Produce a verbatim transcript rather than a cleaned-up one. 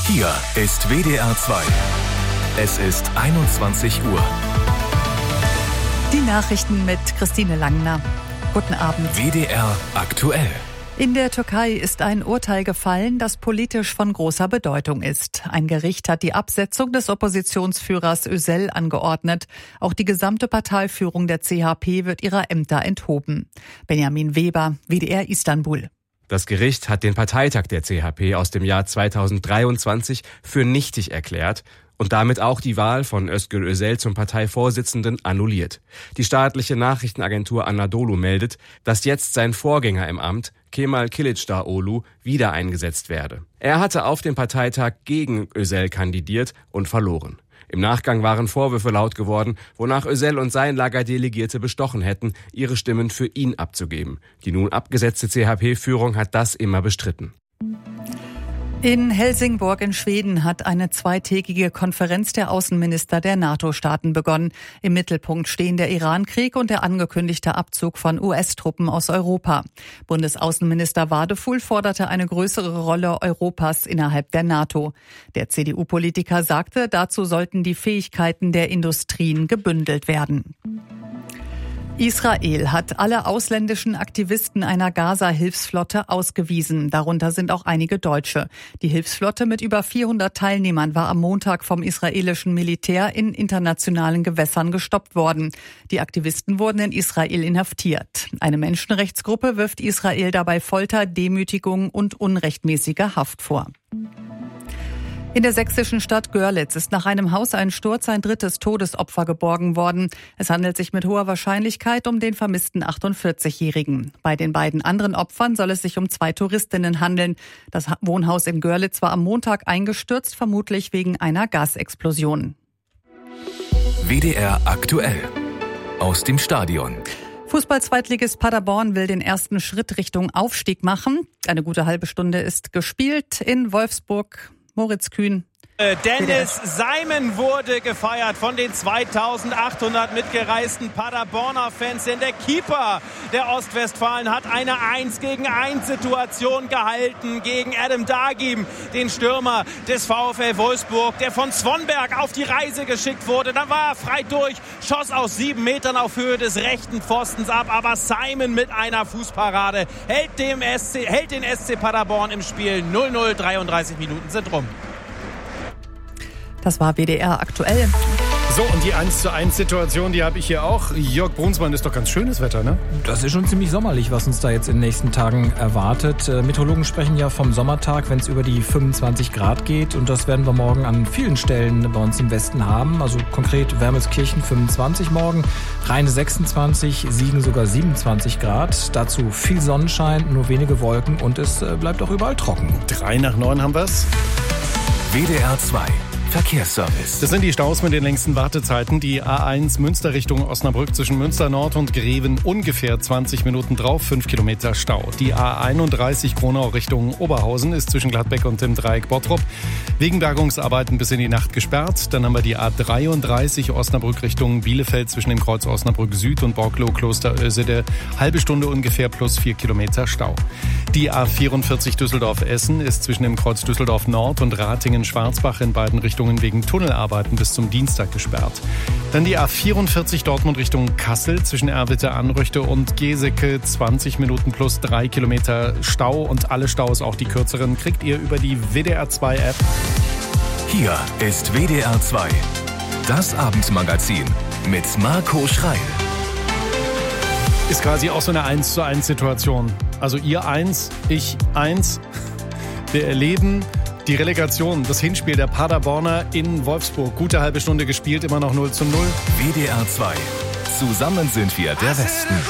Hier ist W D R zwei. Es ist einundzwanzig Uhr. Die Nachrichten mit Christine Langner. Guten Abend. W D R aktuell. In der Türkei ist ein Urteil gefallen, das politisch von großer Bedeutung ist. Ein Gericht hat die Absetzung des Oppositionsführers Özel angeordnet. Auch die gesamte Parteiführung der C H P wird ihrer Ämter enthoben. Benjamin Weber, W D R Istanbul. Das Gericht hat den Parteitag der C H P aus dem Jahr zweitausenddreiundzwanzig für nichtig erklärt und damit auch die Wahl von Özgür Özel zum Parteivorsitzenden annulliert. Die staatliche Nachrichtenagentur Anadolu meldet, dass jetzt sein Vorgänger im Amt, Kemal Kılıçdaroğlu, wieder eingesetzt werde. Er hatte auf dem Parteitag gegen Özel kandidiert und verloren. Im Nachgang waren Vorwürfe laut geworden, wonach Özel und sein Lager Delegierte bestochen hätten, ihre Stimmen für ihn abzugeben. Die nun abgesetzte C H P-Führung hat das immer bestritten. In Helsingborg in Schweden hat eine zweitägige Konferenz der Außenminister der NATO-Staaten begonnen. Im Mittelpunkt stehen der Iran-Krieg und der angekündigte Abzug von U S-Truppen aus Europa. Bundesaußenminister Wadefuhl forderte eine größere Rolle Europas innerhalb der NATO. Der C D U-Politiker sagte, dazu sollten die Fähigkeiten der Industrien gebündelt werden. Israel hat alle ausländischen Aktivisten einer Gaza-Hilfsflotte ausgewiesen. Darunter sind auch einige Deutsche. Die Hilfsflotte mit über vierhundert Teilnehmern war am Montag vom israelischen Militär in internationalen Gewässern gestoppt worden. Die Aktivisten wurden in Israel inhaftiert. Eine Menschenrechtsgruppe wirft Israel dabei Folter, Demütigung und unrechtmäßige Haft vor. In der sächsischen Stadt Görlitz ist nach einem Hauseinsturz ein drittes Todesopfer geborgen worden. Es handelt sich mit hoher Wahrscheinlichkeit um den vermissten achtundvierzigjährigen. Bei den beiden anderen Opfern soll es sich um zwei Touristinnen handeln. Das Wohnhaus in Görlitz war am Montag eingestürzt, vermutlich wegen einer Gasexplosion. W D R aktuell. Aus dem Stadion. Fußball-Zweitligist Paderborn will den ersten Schritt Richtung Aufstieg machen. Eine gute halbe Stunde ist gespielt in Wolfsburg. Moritz Kühn. Dennis Seimen wurde gefeiert von den zweitausendachthundert mitgereisten Paderborner Fans, denn der Keeper der Ostwestfalen hat eine eins gegen eins Situation gehalten gegen Adam Dagim, den Stürmer des VfL Wolfsburg, der von Zwonberg auf die Reise geschickt wurde. Dann war er frei durch, schoss aus sieben Metern auf Höhe des rechten Pfostens ab, aber Seimen mit einer Fußparade hält, dem S C, hält den S C Paderborn im Spiel. null null, dreiunddreißig Minuten sind rum. Das war W D R aktuell. So, und die eins zu eins Situation, die habe ich hier auch. Jörg Brunsmann, ist doch ganz schönes Wetter, ne? Das ist schon ziemlich sommerlich, was uns da jetzt in den nächsten Tagen erwartet. Äh, Meteorologen sprechen ja vom Sommertag, wenn es über die fünfundzwanzig Grad geht. Und das werden wir morgen an vielen Stellen bei uns im Westen haben. Also konkret Wermelskirchen fünfundzwanzig morgen, Rheine sechsundzwanzig, Siegen sogar siebenundzwanzig Grad. Dazu viel Sonnenschein, nur wenige Wolken und es äh, bleibt auch überall trocken. Drei nach neun haben wir's. W D R zwei. Verkehrsservice. Das sind die Staus mit den längsten Wartezeiten. Die A eins Münster Richtung Osnabrück zwischen Münster Nord und Greven ungefähr zwanzig Minuten drauf, fünf Kilometer Stau. Die A einunddreißig Kronau Richtung Oberhausen ist zwischen Gladbeck und dem Dreieck Bottrop wegen Bergungsarbeiten bis in die Nacht gesperrt. Dann haben wir die A dreiunddreißig Osnabrück Richtung Bielefeld zwischen dem Kreuz Osnabrück Süd und Borglow Kloster Ösede. Halbe Stunde ungefähr plus vier Kilometer Stau. Die A vierundvierzig Düsseldorf Essen ist zwischen dem Kreuz Düsseldorf Nord und Ratingen Schwarzbach in beiden Richtungen wegen Tunnelarbeiten bis zum Dienstag gesperrt. Dann die A vierundvierzig Dortmund Richtung Kassel zwischen Erwitte-Anrüchte und Geseke, zwanzig Minuten plus drei Kilometer Stau und alle Staus, auch die kürzeren, kriegt ihr über die W D R zwei App. Hier ist W D R zwei. Das Abendmagazin mit Marco Schreil. Ist quasi auch so eine eins zu eins Situation. Also ihr eins, ich eins. Wir erleben die Relegation, das Hinspiel der Paderborner in Wolfsburg. Gute halbe Stunde gespielt, immer noch null zu null. W D R zwei. Zusammen sind wir der Westen.